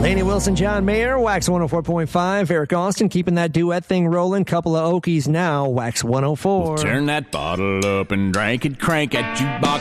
Laney Wilson, John Mayer, Wax 104.5. Eric Austin keeping that duet thing rolling. Couple of Okies now, Wax 104. Turn that bottle up and drink it, crank that jukebox